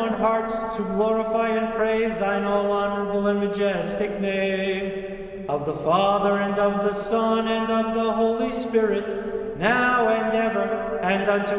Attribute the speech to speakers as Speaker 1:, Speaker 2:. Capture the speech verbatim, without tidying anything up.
Speaker 1: one heart to glorify and praise thine all honorable and majestic name, of the Father, and of the Son, and of the Holy Spirit, now and ever, and unto